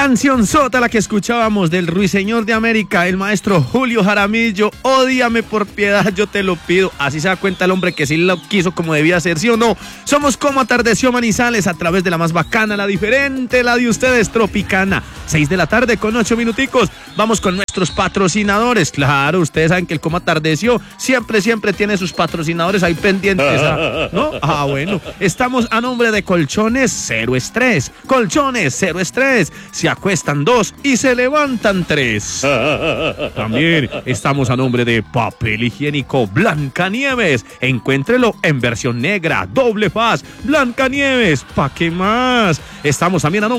Canción sota la que escuchábamos del Ruiseñor de América, el maestro Julio Jaramillo. Ódiame por piedad, yo te lo pido. Así se da cuenta el hombre que sí lo quiso como debía ser, ¿sí o no? Somos como Atardeció Manizales a través de la más bacana, la diferente, la de ustedes, Tropicana. 6 de la tarde con 8 minuticos. Vamos con nuestros patrocinadores. Claro, ustedes saben que el Como Atardeció siempre tiene sus patrocinadores ahí pendientes, ¿no? Bueno, estamos a nombre de Colchones Cero Estrés. Colchones Cero Estrés. Se acuestan 2 y se levantan 3. También estamos a nombre de Papel Higiénico Blancanieves. Encuéntrelo en versión negra, doble faz. Blancanieves, ¿pa' qué más? Estamos también a nombre